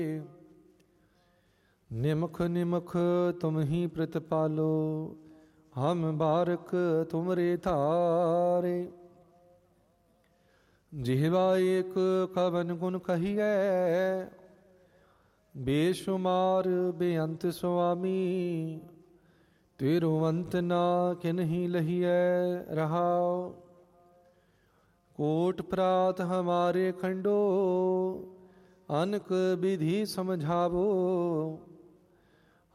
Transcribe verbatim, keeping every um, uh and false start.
निमख निमख तुम ही प्रतिपालो, हम बारक तुमरे थारे। जिह्वा एक कवन गुण कहिए, बेशुमार बेअंत स्वामी। तेरो अंत ना किन्हीं लहिए रहाओ, कोट प्रात हमारे खंडो। अनक विधि समझावो,